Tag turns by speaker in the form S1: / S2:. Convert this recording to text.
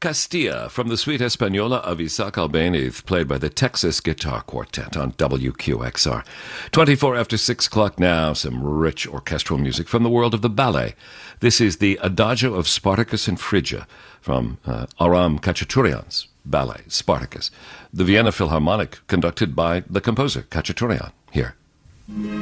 S1: Castilla from the Suite Española of Isaac Albéniz, played by the Texas Guitar Quartet on WQXR. 24 after 6 o'clock now, some rich orchestral music from the world of the ballet. This is the Adagio of Spartacus and Phrygia from Aram Khachaturian's ballet, Spartacus. The Vienna Philharmonic, conducted by the composer, Khachaturian, here.